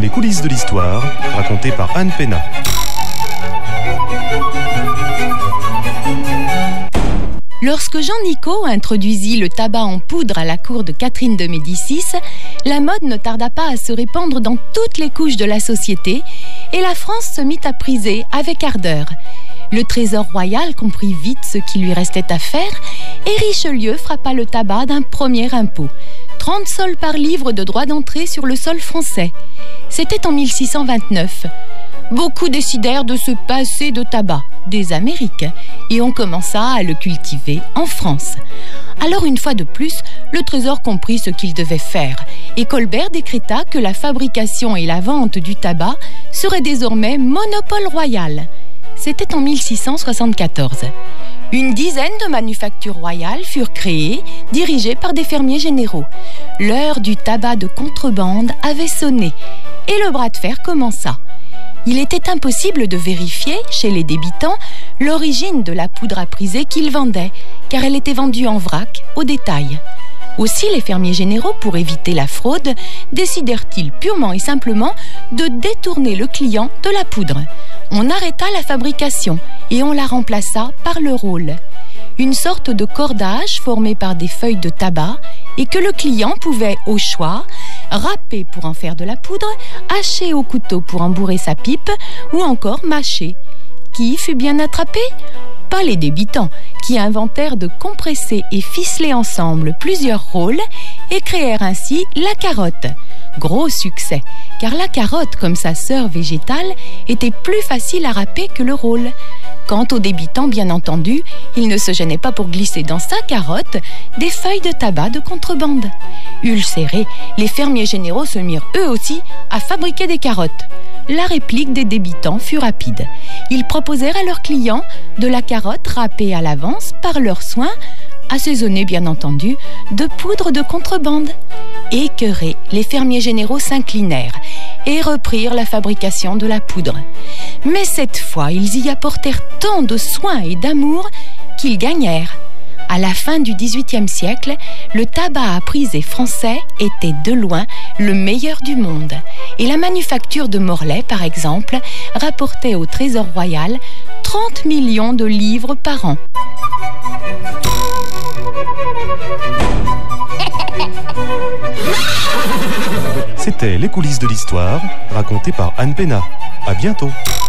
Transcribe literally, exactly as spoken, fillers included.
Les coulisses de l'histoire, racontées par Anne Pénat. Lorsque Jean Nicot introduisit le tabac en poudre à la cour de Catherine de Médicis, la mode ne tarda pas à se répandre dans toutes les couches de la société et la France se mit à priser avec ardeur. Le trésor royal comprit vite ce qui lui restait à faire et Richelieu frappa le tabac d'un premier impôt. trente sols par livre de droit d'entrée sur le sol français. C'était en mille six cent vingt-neuf. Beaucoup décidèrent de se passer de tabac, des Amériques, et on commença à le cultiver en France. Alors une fois de plus, le Trésor comprit ce qu'il devait faire, et Colbert décréta que la fabrication et la vente du tabac seraient désormais monopole royal. C'était en mille six cent soixante-quatorze. Une dizaine de manufactures royales furent créées, dirigées par des fermiers généraux. L'heure du tabac de contrebande avait sonné, et le bras de fer commença. Il était impossible de vérifier, chez les débitants, l'origine de la poudre à priser qu'ils vendaient, car elle était vendue en vrac, au détail. Aussi, les fermiers généraux, pour éviter la fraude, décidèrent-ils purement et simplement de détourner le client de la poudre. On arrêta la fabrication et on la remplaça par le roll, une sorte de cordage formé par des feuilles de tabac et que le client pouvait, au choix, râper pour en faire de la poudre, hacher au couteau pour embourrer sa pipe ou encore mâcher. Qui fut bien attrapé ? Pas les débitants, qui inventèrent de compresser et ficeler ensemble plusieurs rôles et créèrent ainsi la carotte. Gros succès, car la carotte, comme sa sœur végétale, était plus facile à râper que le rôle. Quant aux débitants, bien entendu, il ne se gênait pas pour glisser dans sa carotte des feuilles de tabac de contrebande. Ulcérés, les fermiers généraux se mirent eux aussi à fabriquer des carottes. La réplique des débitants fut rapide. Ils proposèrent à leurs clients de la carotte râpée à l'avance par leurs soins, assaisonnée bien entendu de poudre de contrebande. Écœurés, les fermiers généraux s'inclinèrent et reprirent la fabrication de la poudre. Mais cette fois, ils y apportèrent tant de soin et d'amour qu'ils gagnèrent. À la fin du dix-huitième siècle, le tabac à priser français était de loin le meilleur du monde. Et la manufacture de Morlaix, par exemple, rapportait au Trésor royal trente millions de livres par an. C'était Les coulisses de l'histoire, racontées par Anne Pénat. À bientôt.